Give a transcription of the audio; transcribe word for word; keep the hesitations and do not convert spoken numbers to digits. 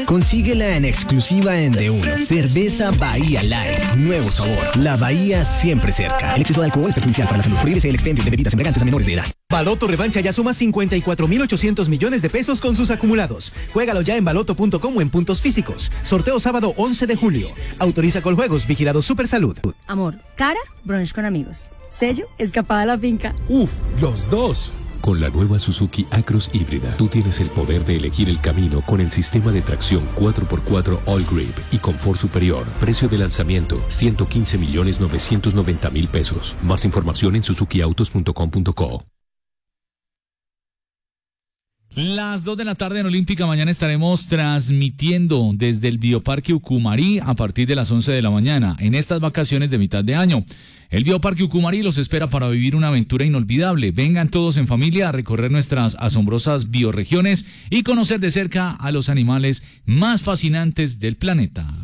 Consíguela en exclusiva en De Uno. Cerveza Bahía Light. Nuevo sabor. La Bahía siempre cerca. El exceso de alcohol es perjudicial para la salud. Prohíbese el expendio de bebidas embriagantes a menores de edad. Baloto Revancha ya suma cincuenta y cuatro mil ochocientos millones de pesos con sus acumulados. Juégalo ya en baloto punto com o en puntos físicos. Sorteo sábado once de julio. Autoriza Coljuegos, vigilado Supersalud. Amor, cara, brunch con amigos. Sello, escapada a la finca. Uf, los dos. Con la nueva Suzuki Acros híbrida, tú tienes el poder de elegir el camino con el sistema de tracción cuatro por cuatro All Grip y confort superior. Precio de lanzamiento, ciento quince millones novecientos noventa mil pesos. Más información en suzuki autos punto com punto co. Las dos de la tarde en Olímpica. Mañana estaremos transmitiendo desde el Bioparque Ucumarí a partir de las once de la mañana en estas vacaciones de mitad de año. El Bioparque Ucumarí los espera para vivir una aventura inolvidable. Vengan todos en familia a recorrer nuestras asombrosas bioregiones y conocer de cerca a los animales más fascinantes del planeta.